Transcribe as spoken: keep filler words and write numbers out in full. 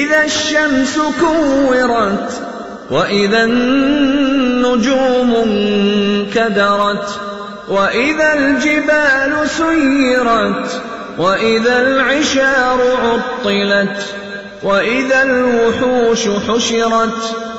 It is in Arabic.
إذا الشمس كورت وإذا النجوم انكدرت وإذا الجبال سيرت وإذا العشار عطلت وإذا الوحوش حشرت